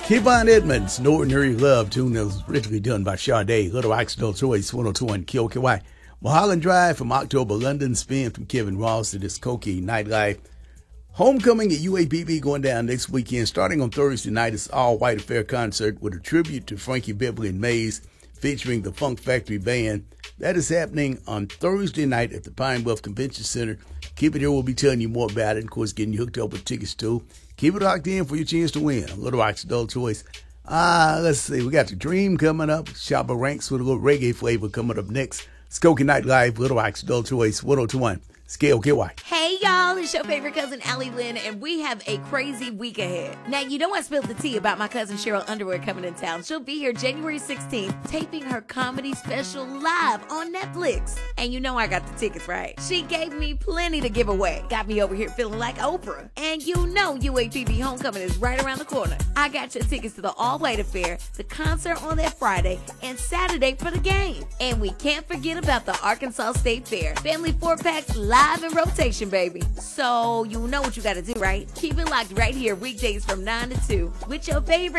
Kevon Edmonds, No Ordinary Love, tune that was originally done by Sade, Little Oxnell Choice, 102.1 KOKY. Mulholland Drive from October, London Spin from Kevin Ross to this Skokie Nightlife. Homecoming at UABB going down next weekend. Starting on Thursday night, it's all-white affair concert with a tribute to Frankie Beverly and Mays featuring the Funk Factory Band. That is happening on Thursday night at the Pine Bluff Convention Center. Keep it here. We'll be telling you more about it. Of course, getting you hooked up with tickets, too. Keep it locked in for your chance to win. A Little Rock's Adult Choice. Let's see. We got The Dream coming up. Shabba Ranks with a little reggae flavor coming up next. Skokie Night Live, Little Rock's Adult Choice, 102.1 KOKY. Hey y'all, it's your favorite cousin Allie Lynn, and we have a crazy week ahead. Now, you know I spilled the tea about my cousin Cheryl Underwood coming in town. She'll be here January 16th, taping her comedy special live on Netflix. And you know I got the tickets, right? She gave me plenty to give away. Got me over here feeling like Oprah. And you know UAPB Homecoming is right around the corner. I got your tickets to the all-white affair, the concert on that Friday, and Saturday for the game. And we can't forget about the Arkansas State Fair. Family 4-packs live in rotation, baby. So you know what you gotta do, right? Keep it locked right here weekdays from 9 to 2 with your favorite